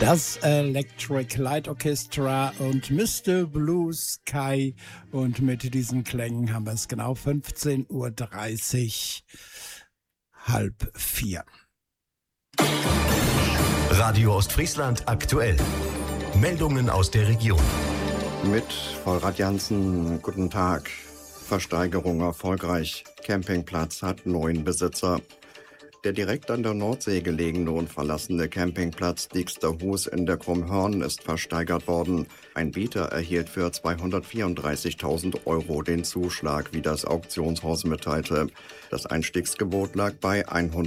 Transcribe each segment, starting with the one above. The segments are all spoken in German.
Das Electric Light Orchestra und Mr. Blue Sky. Und mit diesen Klängen haben wir es genau 15:30 Uhr, 3:30. Radio Ostfriesland aktuell. Meldungen aus der Region. Mit Vollrad Jansen, guten Tag. Versteigerung erfolgreich. Campingplatz hat 9 Besitzer. Der direkt an der Nordsee gelegene und verlassene Campingplatz Dieksterhus in der Krummhörn ist versteigert worden. Ein Bieter erhielt für 234.000 € den Zuschlag, wie das Auktionshaus mitteilte. Das Einstiegsgebot lag bei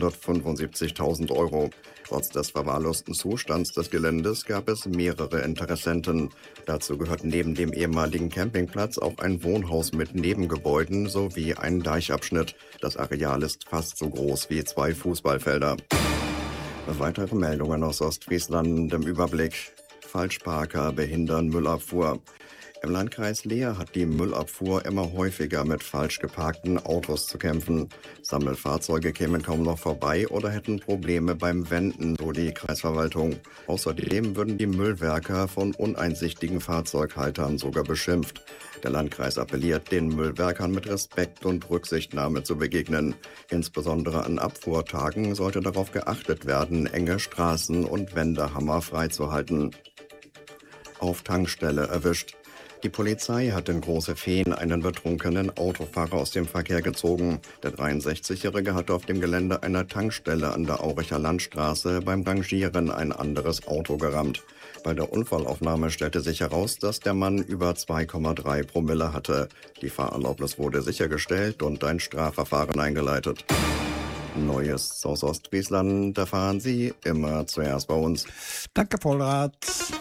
175.000 €. Trotz des verwahrlosten Zustands des Geländes gab es mehrere Interessenten. Dazu gehört neben dem ehemaligen Campingplatz auch ein Wohnhaus mit Nebengebäuden sowie ein Deichabschnitt. Das Areal ist fast so groß wie 2 Fußballfelder. Weitere Meldungen aus Ostfriesland im Überblick. Falschparker behindern Müllabfuhr. Im Landkreis Leer hat die Müllabfuhr immer häufiger mit falsch geparkten Autos zu kämpfen. Sammelfahrzeuge kämen kaum noch vorbei oder hätten Probleme beim Wenden, so die Kreisverwaltung. Außerdem würden die Müllwerker von uneinsichtigen Fahrzeughaltern sogar beschimpft. Der Landkreis appelliert, den Müllwerkern mit Respekt und Rücksichtnahme zu begegnen. Insbesondere an Abfuhrtagen sollte darauf geachtet werden, enge Straßen und Wendehammer freizuhalten. Auf Tankstelle erwischt. Die Polizei hat in Große Fehn einen betrunkenen Autofahrer aus dem Verkehr gezogen. Der 63-Jährige hatte auf dem Gelände einer Tankstelle an der Auricher Landstraße beim Rangieren ein anderes Auto gerammt. Bei der Unfallaufnahme stellte sich heraus, dass der Mann über 2,3 Promille hatte. Die Fahrerlaubnis wurde sichergestellt und ein Strafverfahren eingeleitet. Neues aus Ostfriesland erfahren Sie immer zuerst bei uns. Danke, Vollrad.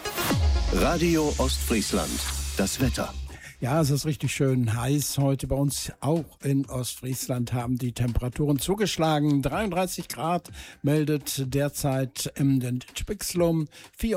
Radio Ostfriesland. Das Wetter. Ja, es ist richtig schön heiß heute bei uns. Auch in Ostfriesland haben die Temperaturen zugeschlagen. 33 Grad meldet derzeit Emden-Spixlum.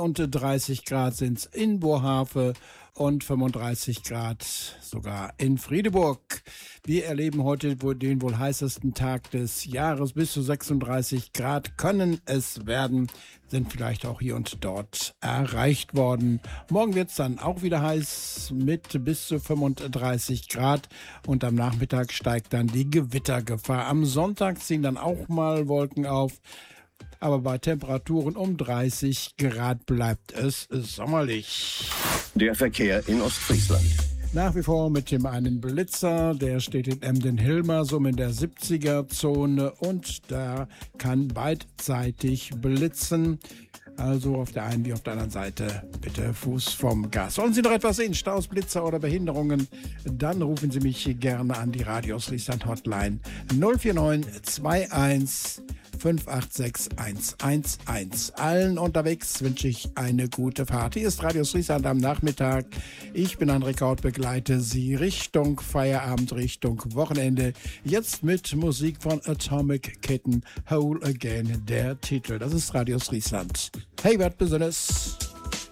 34 Grad sind es in Boerhaave und 35 Grad sogar in Friedeburg. Wir erleben heute den wohl heißesten Tag des Jahres. Bis zu 36 Grad können es werden, sind vielleicht auch hier und dort erreicht worden. Morgen wird es dann auch wieder heiß mit bis zu 35 Grad und am Nachmittag steigt dann die Gewittergefahr. Am Sonntag ziehen dann auch mal Wolken auf. Aber bei Temperaturen um 30 Grad bleibt es sommerlich. Der Verkehr in Ostfriesland. Nach wie vor mit dem einen Blitzer, der steht in Emden-Hilmersum in der 70er-Zone und da kann beidseitig blitzen. Also auf der einen wie auf der anderen Seite bitte Fuß vom Gas. Sollen Sie noch etwas sehen, Staus, Blitzer oder Behinderungen, dann rufen Sie mich gerne an die Radio Ostfriesland Hotline 049 21 586 111. Allen unterwegs wünsche ich eine gute Fahrt. Hier ist Radio Ostfriesland am Nachmittag. Ich bin André Kaut, begleite Sie Richtung Feierabend, Richtung Wochenende. Jetzt mit Musik von Atomic Kitten, Whole Again, der Titel. Das ist Radio Ostfriesland. Hey, was Business.